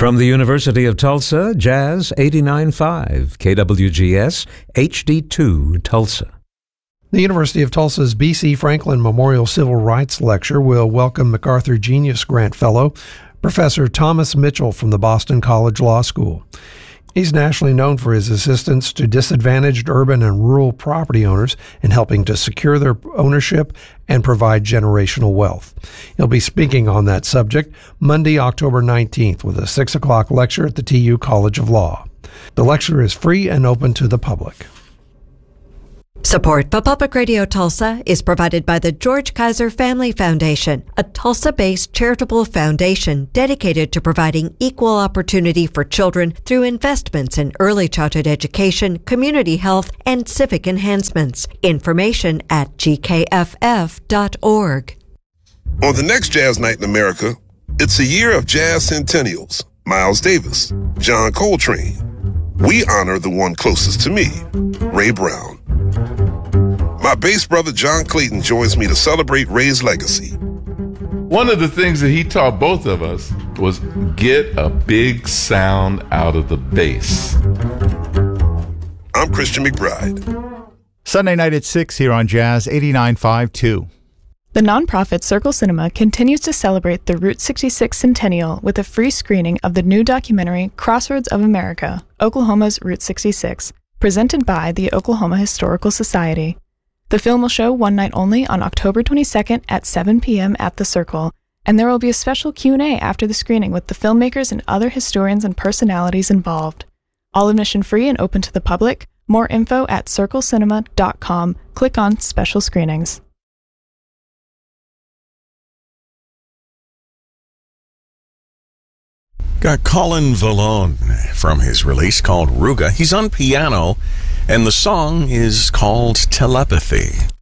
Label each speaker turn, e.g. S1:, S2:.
S1: From the University of Tulsa, Jazz 89.5, KWGS, HD2, Tulsa.
S2: The University of Tulsa's B.C. Franklin Memorial Civil Rights Lecture will welcome MacArthur Genius Grant Fellow, Professor Thomas Mitchell from the Boston College Law School. He's nationally known for his assistance to disadvantaged urban and rural property owners in helping to secure their ownership and provide generational wealth. He'll be speaking on that subject Monday, October 19th with a 6 o'clock lecture at the TU College of Law. The lecture is free and open to the public.
S3: Support for Public Radio Tulsa is provided by the George Kaiser Family Foundation, a Tulsa-based charitable foundation dedicated to providing equal opportunity for children through investments in early childhood education, community health, and civic enhancements. Information at gkff.org.
S4: On the next Jazz Night in America, it's a year of jazz centennials. Miles Davis, John Coltrane. We honor the one closest to me, Ray Brown. My bass brother John Clayton joins me to celebrate Ray's legacy.
S5: One of the things that he taught both of us was get a big sound out of the bass.
S4: I'm Christian McBride.
S6: Sunday night at 6 here on Jazz 89.5
S7: The nonprofit Circle Cinema continues to celebrate the Route 66 centennial with a free screening of the new documentary Crossroads of America, Oklahoma's Route 66, presented by the Oklahoma Historical Society. The film will show one night only on October 22nd at 7 p.m. at the Circle, and there will be a special Q&A after the screening with the filmmakers and other historians and personalities involved. All admission free and open to the public. More info at circlecinema.com. Click on Special Screenings.
S8: Got Colin Vallone from his release called Ruga. He's on piano, and the song is called Telepathy.